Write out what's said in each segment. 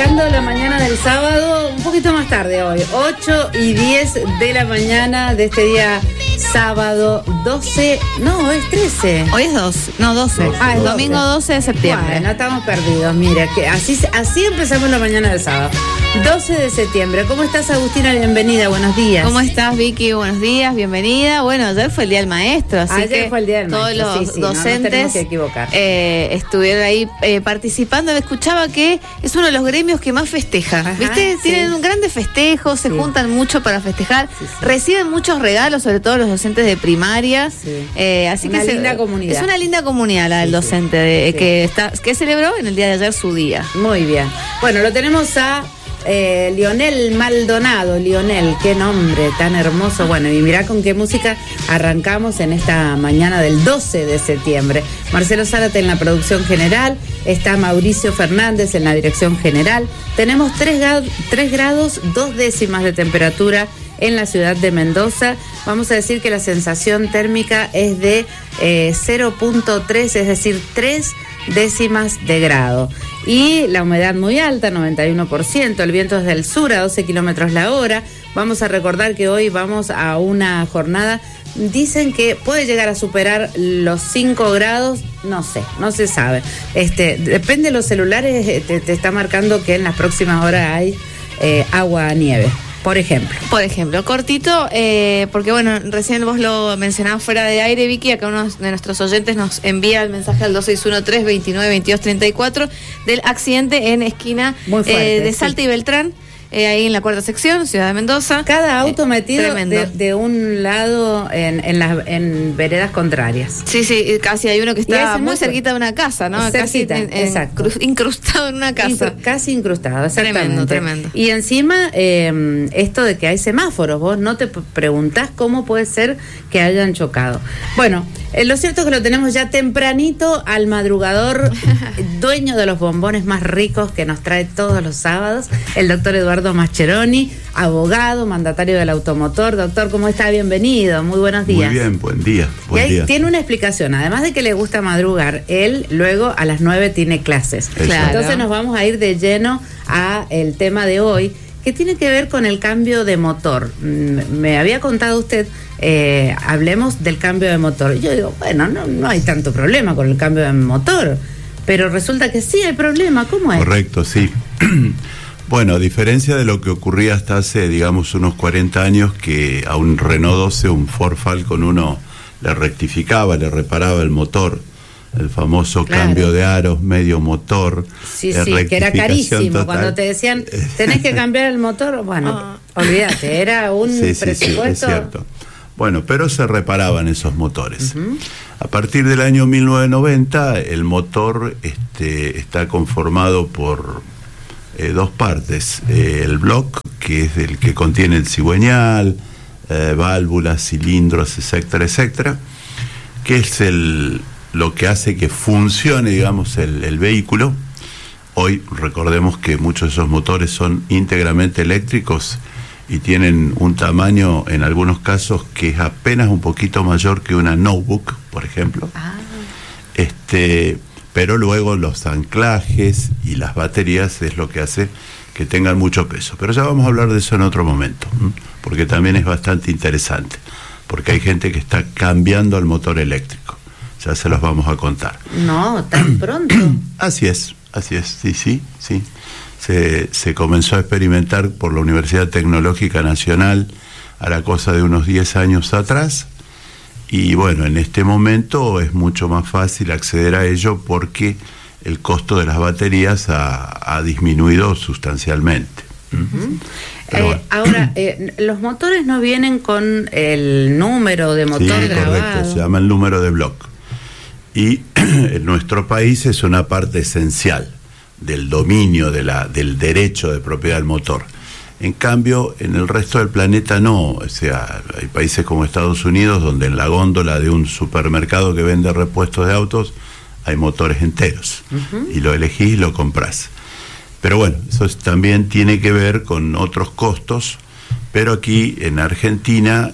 arrancando la mañana del sábado, un poquito más tarde hoy, 8:10 de la mañana de este día sábado 12, no, es 13. Hoy es 12. Ah, es domingo 12 de septiembre. Bueno, estamos perdidos, mira, que así empezamos la mañana del sábado. 12 de septiembre. ¿Cómo estás, Agustina? Bienvenida, buenos días. ¿Cómo estás, Vicky? Buenos días, bienvenida. Bueno, ayer fue el Día del Maestro, así ayer que fue el Día del Maestro. todos los docentes no tenemos que equivocar. Estuvieron ahí participando. Escuchaba que es uno de los gremios que más festeja. Ajá, ¿Viste? sí. Tienen grandes festejos, se juntan mucho para festejar, reciben muchos regalos, sobre todo los docentes de primaria. Sí. Así Una que linda comunidad. Es una linda comunidad la del docente que celebró en el día de ayer su día. Muy bien. Bueno, lo tenemos a Lionel Maldonado. Lionel, qué nombre tan hermoso. Bueno, y mirá con qué música arrancamos en esta mañana del 12 de septiembre. Marcelo Zárate en la producción general, está Mauricio Fernández en la dirección general. Tenemos 3 grados 2 décimas de temperatura en la ciudad de Mendoza. Vamos a decir que la sensación térmica es de 0.3, es decir, 3 décimas de grado. Y la humedad muy alta, 91%, el viento es del sur a 12 kilómetros la hora. Vamos a recordar que hoy vamos a una jornada, dicen que puede llegar a superar los 5 grados, no sé, no se sabe. Depende de los celulares, te está marcando que en las próximas horas hay agua, nieve. Por ejemplo, cortito, porque bueno, recién vos lo mencionabas fuera de aire, Vicky, acá uno de nuestros oyentes nos envía el mensaje al 2613-292234 del accidente en esquina de Salta y Beltrán, ahí en la cuarta sección, Ciudad de Mendoza. Cada auto metido de un lado en veredas contrarias. Sí, casi hay uno que está muy cerquita de una casa, ¿no? Cerquita, exacto. Incrustado en una casa. Casi incrustado, exactamente. Tremendo. Y encima, esto de que hay semáforos, vos no te preguntás cómo puede ser que hayan chocado. Bueno, lo cierto es que lo tenemos ya tempranito al madrugador, dueño de los bombones más ricos que nos trae todos los sábados, el doctor Eduardo Mascheroni, abogado, mandatario del automotor. Doctor, ¿cómo está? Bienvenido, muy buenos días. Muy bien, buen día. Tiene una explicación, además de que le gusta madrugar, él luego a las 9 tiene clases. Claro. Entonces nos vamos a ir de lleno a el tema de hoy, que tiene que ver con el cambio de motor. Me había contado usted, hablemos del cambio de motor. Yo digo, bueno, no hay tanto problema con el cambio de motor, pero resulta que sí hay problema. ¿Cómo es? Correcto, sí. Bueno, a diferencia de lo que ocurría hasta hace, digamos, unos 40 años, que a un Renault 12, un Ford Falcon, uno le rectificaba, le reparaba el motor, el famoso cambio de aros, medio motor. Sí, que era carísimo. Total. Cuando te decían, tenés que cambiar el motor, bueno, olvídate, era un presupuesto. Sí, es cierto. Bueno, pero se reparaban esos motores. Uh-huh. A partir del año 1990, el motor está conformado por 2 partes. El bloque, que es el que contiene el cigüeñal, válvulas, cilindros, etcétera, que es lo que hace que funcione, digamos, el vehículo. Hoy recordemos que muchos de esos motores son íntegramente eléctricos y tienen un tamaño, en algunos casos, que es apenas un poquito mayor que una notebook, por ejemplo. Pero luego los anclajes y las baterías es lo que hace que tengan mucho peso. Pero ya vamos a hablar de eso en otro momento, porque también es bastante interesante, porque hay gente que está cambiando al motor eléctrico. Ya se los vamos a contar. No, tan pronto. Así es, sí. Se comenzó a experimentar por la Universidad Tecnológica Nacional a la cosa de unos 10 años atrás. Y bueno, en este momento es mucho más fácil acceder a ello porque el costo de las baterías ha disminuido sustancialmente. Uh-huh. Bueno. Ahora, los motores no vienen con el número de motor grabado. Correcto, se llama el número de bloque. Y en nuestro país es una parte esencial del dominio del derecho de propiedad del motor. En cambio, en el resto del planeta no. O sea, hay países como Estados Unidos donde en la góndola de un supermercado que vende repuestos de autos hay motores enteros. Uh-huh. Y lo elegís y lo comprás. Pero bueno, eso también tiene que ver con otros costos. Pero aquí en Argentina,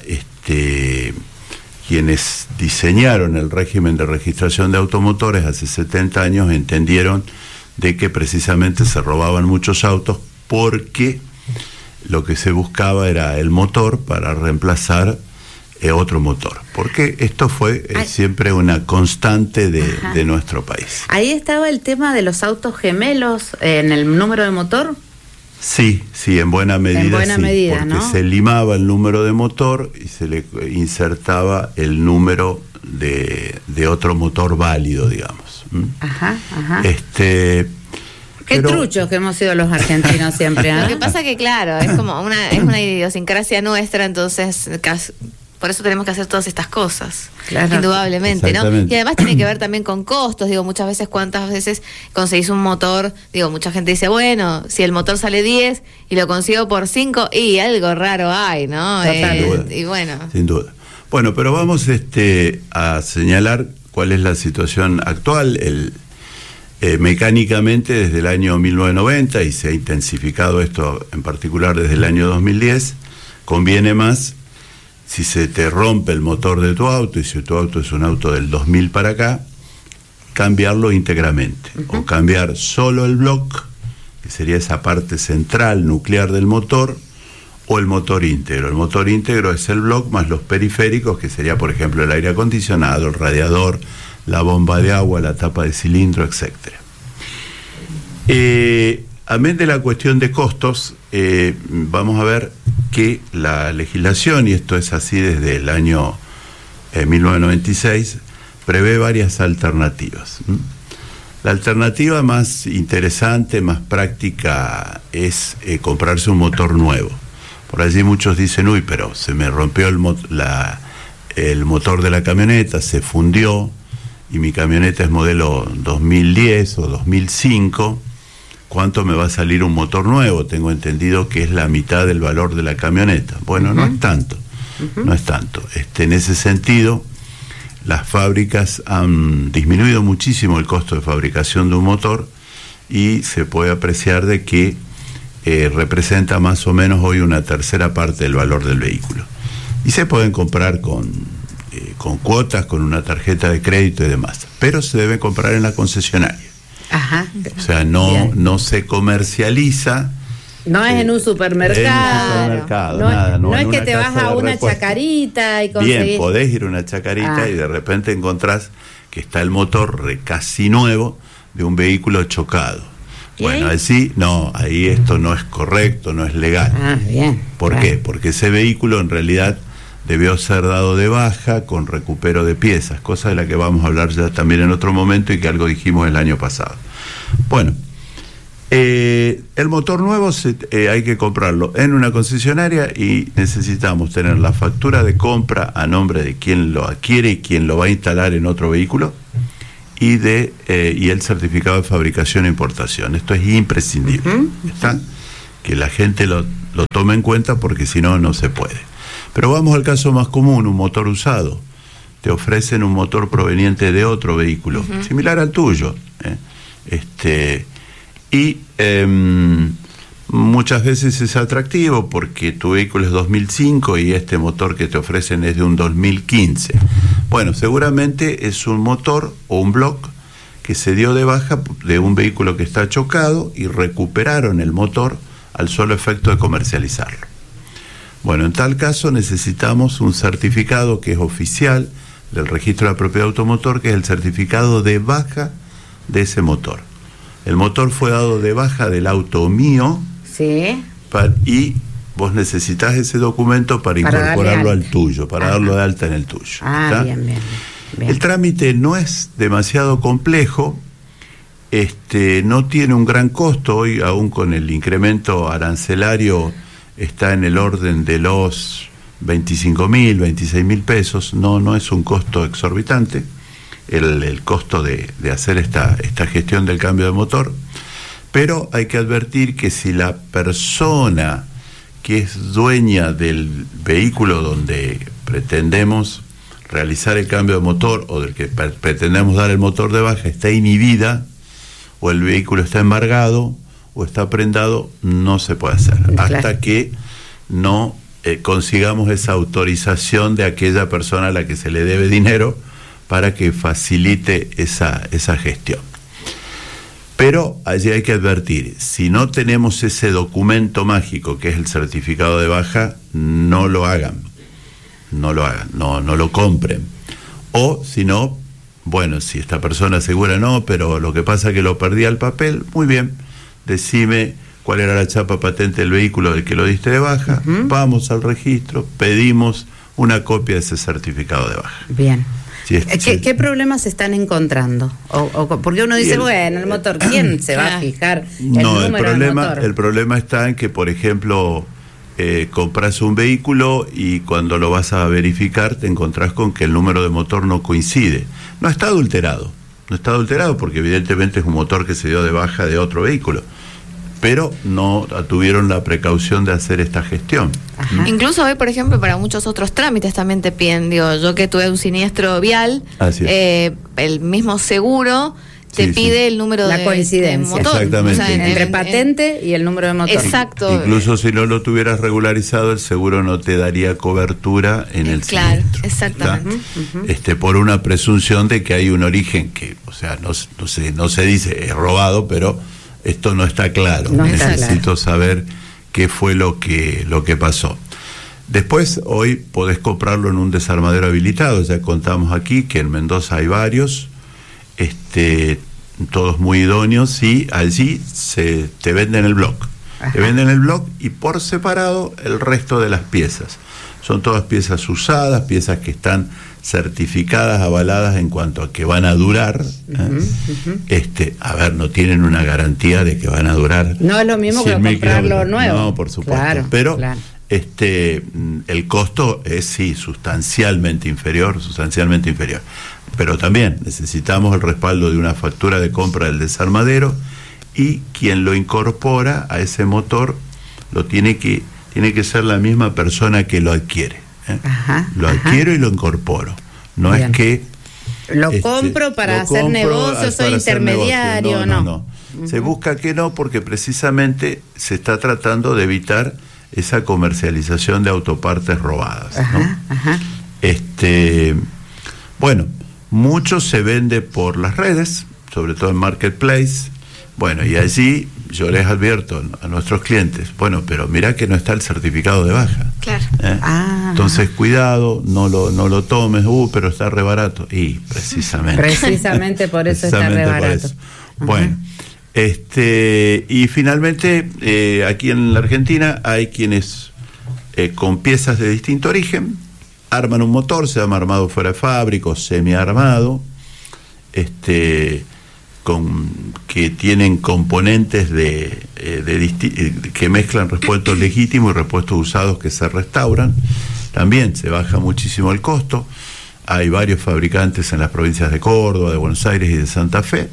quienes diseñaron el régimen de registración de automotores hace 70 años entendieron de que precisamente se robaban muchos autos porque lo que se buscaba era el motor para reemplazar otro motor, porque esto fue siempre una constante de nuestro país. Ahí estaba el tema de los autos gemelos en el número de motor. Sí, en buena medida. En buena medida, porque ¿no? se limaba el número de motor y se le insertaba el número de otro motor válido, digamos. Ajá. Qué truchos que hemos sido los argentinos siempre, ¿eh? Lo que pasa que, claro, es como una idiosincrasia nuestra, entonces por eso tenemos que hacer todas estas cosas, claro, indudablemente, ¿no? Y además tiene que ver también con costos, digo, muchas veces, cuántas veces conseguís un motor, digo, mucha gente dice, bueno, si el motor sale 10 y lo consigo por 5, y algo raro hay, ¿no? Y bueno. Sin duda. Bueno, pero vamos a señalar cuál es la situación actual. Mecánicamente, desde el año 1990, y se ha intensificado esto en particular desde el año 2010, conviene más, si se te rompe el motor de tu auto, y si tu auto es un auto del 2000 para acá, cambiarlo íntegramente, o cambiar solo el bloque, que sería esa parte central, nuclear del motor, o el motor íntegro. El motor íntegro es el bloque más los periféricos, que sería, por ejemplo, el aire acondicionado, el radiador, la bomba de agua, la tapa de cilindro, etc. Amén de la cuestión de costos, vamos a ver que la legislación, y esto es así desde el año 1996, prevé varias alternativas. La alternativa más interesante, más práctica, es comprarse un motor nuevo. Por allí muchos dicen, uy, pero se me rompió el motor de la camioneta, se fundió, y mi camioneta es modelo 2010 o 2005, ¿cuánto me va a salir un motor nuevo? Tengo entendido que es la mitad del valor de la camioneta. Bueno, no es tanto, no es tanto. En ese sentido, las fábricas han disminuido muchísimo el costo de fabricación de un motor, y se puede apreciar de que representa más o menos hoy una tercera parte del valor del vehículo. Y se pueden comprar con cuotas, con una tarjeta de crédito y demás, pero se debe comprar en la concesionaria. Ajá. O sea, no se comercializa. No es en un supermercado. No es que te vas a una chacarita y conseguís. Bien, podés ir a una chacarita y de repente encontrás que está el motor casi nuevo de un vehículo chocado. Bueno, ahí esto no es correcto, no es legal. Bien. ¿Por qué? Porque ese vehículo en realidad debió ser dado de baja con recupero de piezas, cosa de la que vamos a hablar ya también en otro momento y que algo dijimos el año pasado. Bueno, el motor nuevo hay que comprarlo en una concesionaria, y necesitamos tener la factura de compra a nombre de quien lo adquiere y quien lo va a instalar en otro vehículo, y el certificado de fabricación e importación. Esto es imprescindible. ¿Está? Que la gente lo tome en cuenta, porque si no, no se puede. Pero vamos al caso más común, un motor usado. Te ofrecen un motor proveniente de otro vehículo, similar al tuyo. Muchas veces es atractivo porque tu vehículo es 2005 y este motor que te ofrecen es de un 2015. Bueno, seguramente es un motor o un bloque que se dio de baja de un vehículo que está chocado, y recuperaron el motor al solo efecto de comercializarlo. Bueno, en tal caso necesitamos un certificado que es oficial del registro de la propiedad automotor, que es el certificado de baja de ese motor. El motor fue dado de baja del auto mío, sí, y vos necesitas ese documento para incorporarlo al tuyo, para darlo de alta en el tuyo. Bien. El trámite no es demasiado complejo, no tiene un gran costo. Hoy, aún con el incremento arancelario, está en el orden de los 25.000, 26.000 pesos. No es un costo exorbitante el costo de hacer esta gestión del cambio de motor, pero hay que advertir que si la persona que es dueña del vehículo donde pretendemos realizar el cambio de motor, o del que pretendemos dar el motor de baja, está inhibida, o el vehículo está embargado o está prendado, no se puede hacer, hasta que no consigamos esa autorización de aquella persona a la que se le debe dinero para que facilite esa gestión. Pero allí hay que advertir, si no tenemos ese documento mágico que es el certificado de baja, no lo hagan, no lo compren. O si no, bueno, si esta persona asegura no, pero lo que pasa es que lo perdí al papel, muy bien, decime cuál era la chapa patente del vehículo del que lo diste de baja, vamos al registro, pedimos una copia de ese certificado de baja. Bien. ¿Qué problemas se están encontrando? Porque uno dice, bueno, el motor, ¿quién se va a fijar el número del motor? El problema está en que, por ejemplo, compras un vehículo y cuando lo vas a verificar te encontrás con que el número de motor no coincide. No está adulterado porque evidentemente es un motor que se dio de baja de otro vehículo, pero no tuvieron la precaución de hacer esta gestión. Incluso hoy, por ejemplo, para muchos otros trámites también te piden, yo que tuve un siniestro vial, el mismo seguro te pide el número de coincidencia. Motor. Exactamente. O sea, entre patente y el número de motor. Exacto. Incluso si no lo tuvieras regularizado, el seguro no te daría cobertura en el siniestro. Exactamente. Por una presunción de que hay un origen que, o sea, no se dice es robado, pero esto no está claro. Necesito saber qué fue lo que pasó. Después, hoy podés comprarlo en un desarmadero habilitado. Ya contamos aquí que en Mendoza hay varios, todos muy idóneos, y allí te venden el block. Te venden el block y por separado el resto de las piezas. Son todas piezas usadas, piezas que están certificadas, avaladas en cuanto a que van a durar. No tienen una garantía de que van a durar. No es lo mismo que comprarlo nuevo. No, por supuesto. Pero el costo es sustancialmente inferior. Pero también necesitamos el respaldo de una factura de compra del desarmadero, y quien lo incorpora a ese motor tiene que ser la misma persona que lo adquiere. Lo adquiero y lo incorporo. No es que lo compro para hacer negocios, soy intermediario, no. Se busca que no, porque precisamente se está tratando de evitar esa comercialización de autopartes robadas, ¿no? Mucho se vende por las redes, sobre todo en Marketplace. Bueno, y allí yo les advierto a nuestros clientes, pero mirá que no está el certificado de baja. Claro. Entonces, cuidado, no lo tomes, pero está re barato. Y precisamente por eso está re barato. Bueno, y finalmente, aquí en la Argentina hay quienes con piezas de distinto origen arman un motor, se llama armado fuera de fábrica, semiarmado, que tienen componentes que mezclan repuestos legítimos y repuestos usados que se restauran. También se baja muchísimo el costo. Hay varios fabricantes en las provincias de Córdoba, de Buenos Aires y de Santa Fe.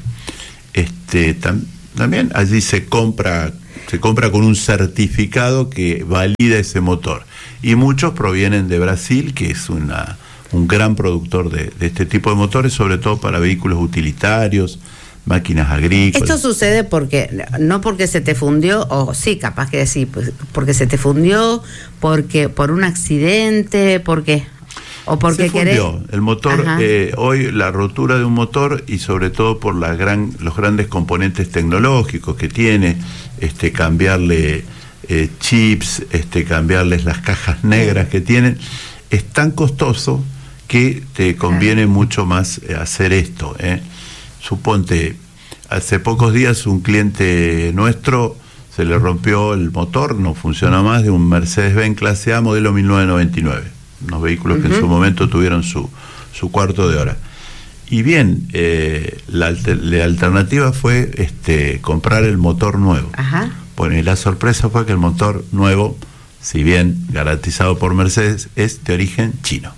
También allí se compra con un certificado que valida ese motor, y muchos provienen de Brasil, que es un gran productor de este tipo de motores, sobre todo para vehículos utilitarios, máquinas agrícolas. Esto sucede no porque se te fundió, o sí, capaz que sí, porque se te fundió, porque por un accidente, ¿por qué? ¿O porque se fundió el motor? Hoy la rotura de un motor, y sobre todo por los grandes componentes tecnológicos que tiene, cambiarle chips, cambiarles las cajas negras que tienen, es tan costoso que te conviene mucho más hacer esto. Suponte, hace pocos días un cliente nuestro se le rompió el motor, no funciona más, de un Mercedes-Benz clase A modelo 1999, unos vehículos que en su momento tuvieron su cuarto de hora. Y bien, la alternativa fue comprar el motor nuevo. Bueno, y la sorpresa fue que el motor nuevo, si bien garantizado por Mercedes, es de origen chino.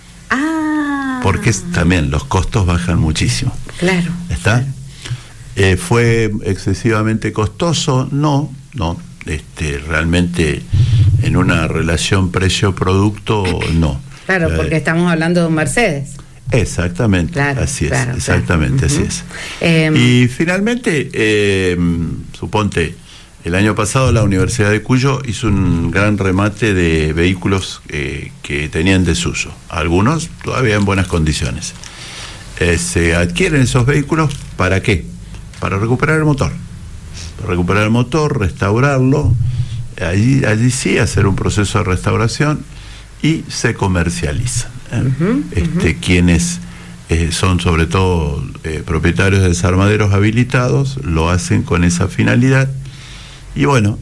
Porque también los costos bajan muchísimo. Claro. ¿Está? ¿Fue excesivamente costoso? No. Realmente en una relación precio-producto, no. Claro, porque estamos hablando de un Mercedes. Exactamente, claro, así es, claro, exactamente, claro. Así es. Y finalmente, suponte, el año pasado la Universidad de Cuyo hizo un gran remate de vehículos que tenían desuso, algunos todavía en buenas condiciones. Se adquieren esos vehículos, ¿para qué? para recuperar el motor. Para recuperar el motor, restaurarlo, allí sí hacer un proceso de restauración y se comercializan. Quienes son sobre todo propietarios de desarmaderos habilitados, lo hacen con esa finalidad. Y bueno,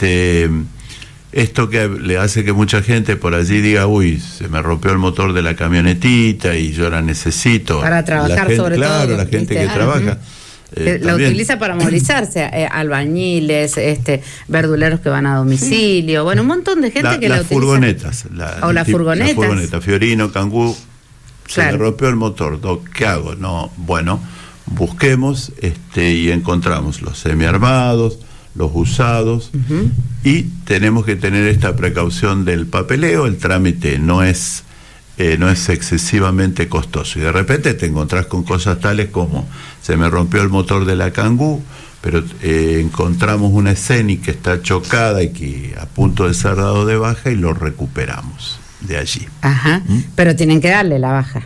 esto que le hace que mucha gente por allí diga, uy, se me rompió el motor de la camionetita y yo la necesito. Para trabajar, gente, sobre claro, todo. La gente que trabaja. La utiliza para movilizarse, albañiles, verduleros que van a domicilio, bueno, un montón de gente que la utiliza. Furgonetas, las furgonetas. La furgoneta, Fiorino, Kangoo, claro. Se me rompió el motor, ¿qué hago? No, bueno, busquemos y encontramos los semiarmados, los usados, y tenemos que tener esta precaución del papeleo. El trámite no es excesivamente costoso, y de repente te encontrás con cosas tales como se me rompió el motor de la Kangoo, pero encontramos una Scenic que está chocada y que a punto de ser dado de baja, y lo recuperamos de allí. Ajá. Pero tienen que darle la baja.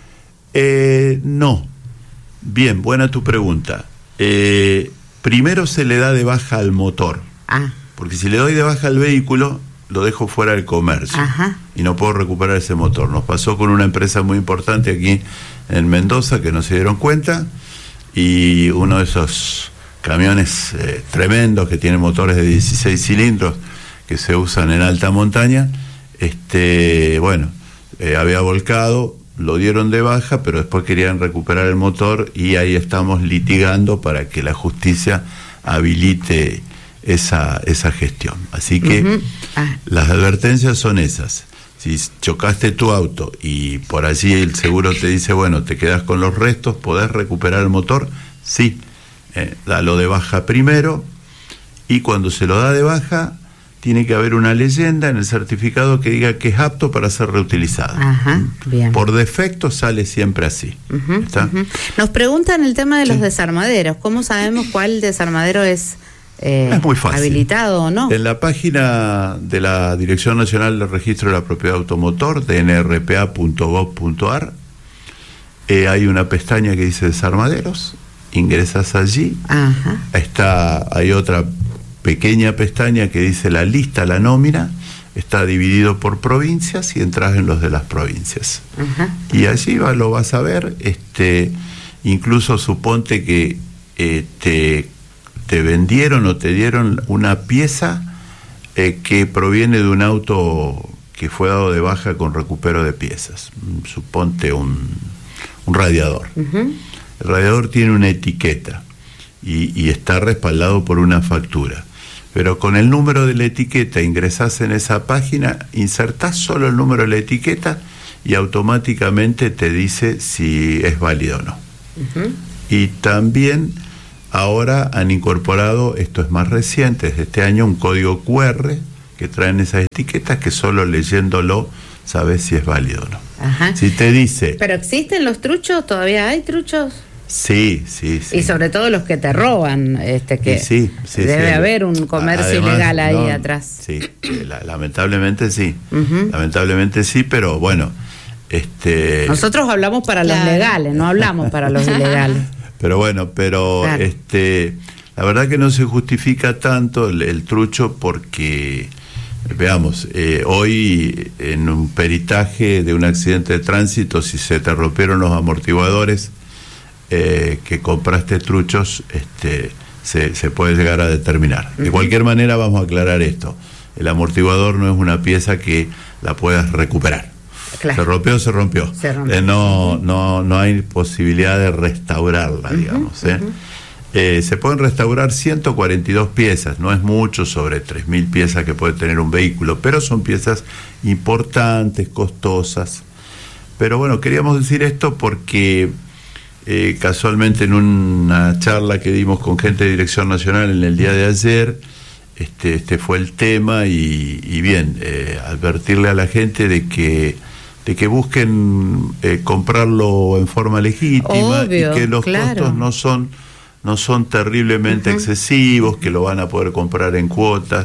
No. Bien, buena tu pregunta. Primero se le da de baja al motor, porque si le doy de baja al vehículo, lo dejo fuera del comercio. Ajá. Y no puedo recuperar ese motor. Nos pasó con una empresa muy importante aquí en Mendoza que no se dieron cuenta, y uno de esos camiones tremendos que tienen motores de 16 cilindros que se usan en alta montaña, había volcado, lo dieron de baja, pero después querían recuperar el motor, y ahí estamos litigando para que la justicia habilite esa gestión. Así que las advertencias son esas. Si chocaste tu auto y por allí el seguro te dice, bueno, te quedas con los restos, ¿podés recuperar el motor? Sí, dalo de baja primero, y cuando se lo da de baja, tiene que haber una leyenda en el certificado que diga que es apto para ser reutilizado. Bien. Por defecto sale siempre así. ¿Está? Nos preguntan el tema de los desarmaderos. ¿Cómo sabemos cuál desarmadero es muy fácil, habilitado o no? En la página de la Dirección Nacional del Registro de la Propiedad Automotor, dnrpa.gov.ar, hay una pestaña que dice desarmaderos, ingresas allí. Hay otra pequeña pestaña que dice la lista, la nómina, está dividido por provincias, y entras en los de las provincias. Y allí lo vas a ver. Incluso suponte que te vendieron o te dieron una pieza que proviene de un auto que fue dado de baja con recupero de piezas. Suponte un radiador. El radiador tiene una etiqueta y está respaldado por una factura. Pero con el número de la etiqueta ingresás en esa página, insertás solo el número de la etiqueta y automáticamente te dice si es válido o no. Y también ahora han incorporado, esto es más reciente, desde este año, un código QR que traen esas etiquetas, que solo leyéndolo sabes si es válido o no. Si te dice... ¿Pero existen los truchos? ¿Todavía hay truchos? Sí. Y sobre todo los que te roban, sí, debe haber un comercio ilegal ahí atrás. Sí, lamentablemente sí. Lamentablemente sí, pero bueno, nosotros hablamos para los legales, no hablamos para los ilegales. Pero bueno, claro. La verdad que no se justifica tanto el trucho, porque veamos, hoy en un peritaje de un accidente de tránsito, si se te rompieron los amortiguadores que compraste truchos, se puede llegar a determinar. De cualquier manera, vamos a aclarar esto: el amortiguador no es una pieza que la puedas recuperar. Claro. Se rompió. No hay posibilidad de restaurarla, digamos. Se pueden restaurar 142 piezas, no es mucho sobre 3.000 piezas que puede tener un vehículo, pero son piezas importantes, costosas. Pero bueno, queríamos decir esto porque casualmente en una charla que dimos con gente de Dirección Nacional en el día de ayer, este fue el tema, y bien, advertirle a la gente de que busquen comprarlo en forma legítima. Obvio, y que los costos no son terriblemente excesivos, que lo van a poder comprar en cuotas.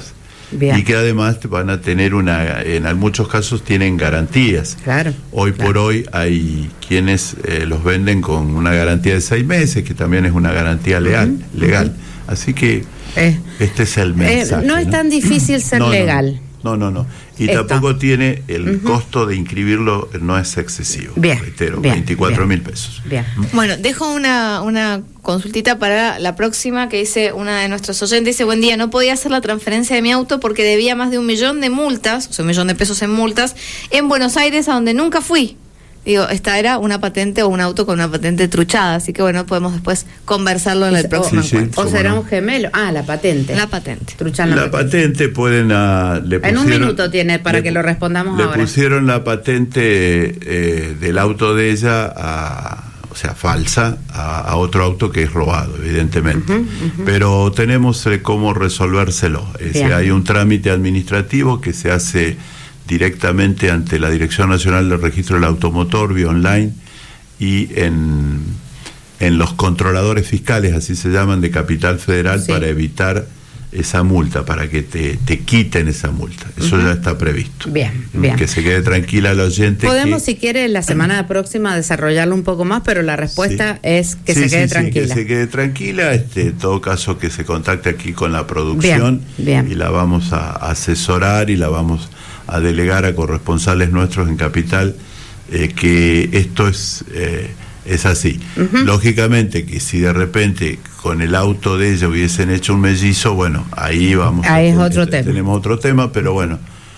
Bien. Y que además van a tener en muchos casos tienen garantías. Claro. Hoy por hoy hay quienes los venden con una garantía de 6 meses, que también es una garantía legal. Así que este es el mensaje. No es tan difícil ser legal. No. Y tampoco tiene el costo de inscribirlo, no es excesivo. Bien. Reitero, bien, 24.000 pesos. Bien. Bueno, dejo una consultita para la próxima que dice una de nuestros oyentes. Dice, buen día, no podía hacer la transferencia de mi auto porque debía más de 1 millón de multas, o sea, 1 millón de pesos en multas, en Buenos Aires, a donde nunca fui. Digo, esta era una patente o un auto con una patente truchada, así que bueno, podemos después conversarlo en el próximo encuentro. O será un gemelo. La patente. La patente. Truchan la patente pueden... en un minuto tiene para que lo respondamos ahora. Le pusieron la patente del auto de ella falsa, a otro auto que es robado, evidentemente. Pero tenemos cómo resolvérselo. Hay un trámite administrativo que se hace directamente ante la Dirección Nacional del Registro del Automotor, vía online, y en los controladores fiscales, así se llaman, de Capital Federal, para evitar esa multa, para que te quiten esa multa. Eso ya está previsto. Bien. Que se quede tranquila el oyente. Podemos, si quiere, la semana próxima desarrollarlo un poco más, pero la respuesta es que se quede tranquila. Que se quede tranquila. En todo caso, que se contacte aquí con la producción. Bien. Y la vamos a asesorar y la vamos a delegar a corresponsales nuestros en Capital, que esto es así. Lógicamente que si de repente con el auto de ella hubiesen hecho un mellizo, bueno, ahí es otro tema. Tenemos otro tema, pero bueno,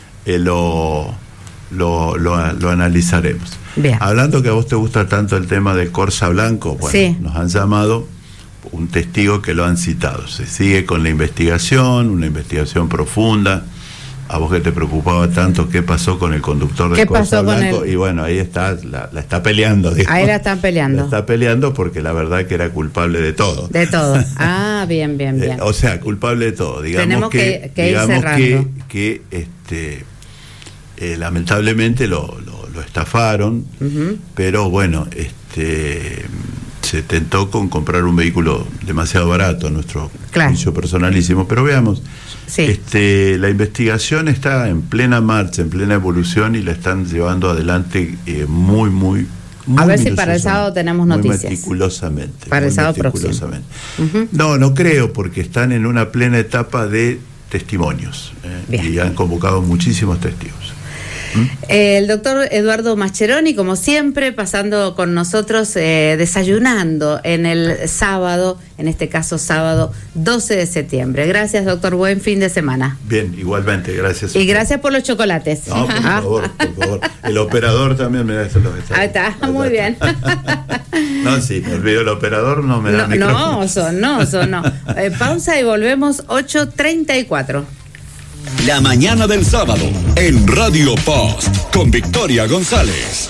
lo analizaremos. Bien. Hablando que a vos te gusta tanto el tema de Corsa Blanco, bueno, nos han llamado un testigo que lo han citado. Se sigue con la investigación, una investigación profunda. A vos que te preocupaba tanto qué pasó con el conductor de Corsa Blanco, y bueno, ahí está, la está peleando. Digamos. Ahí la están peleando. La está peleando porque la verdad que era culpable de todo. De todo. Bien. O sea, culpable de todo. Digamos tenemos que ir cerrando. Que lamentablemente lo estafaron, pero bueno, se tentó con comprar un vehículo demasiado barato, a nuestro juicio personalísimo, pero veamos. La investigación está en plena marcha, en plena evolución, y la están llevando adelante muy a ver si para el sábado tenemos noticias. Meticulosamente. Para el sábado próximo. No creo, porque están en una plena etapa de testimonios, y han convocado muchísimos testigos. El doctor Eduardo Mascheroni, como siempre, pasando con nosotros, desayunando en el sábado, en este caso sábado 12 de septiembre. Gracias, doctor, buen fin de semana. Bien, igualmente, gracias. Y gracias por los chocolates. No, por favor. El operador también me da esto. Ahí está, muy bien. No, sí, me olvido el operador, no me da micrófono. No. Pausa y volvemos, 8:34. La mañana del sábado en Radio Post con Victoria González.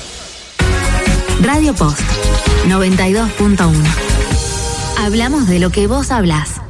Radio Post 92.1. Hablamos de lo que vos hablás.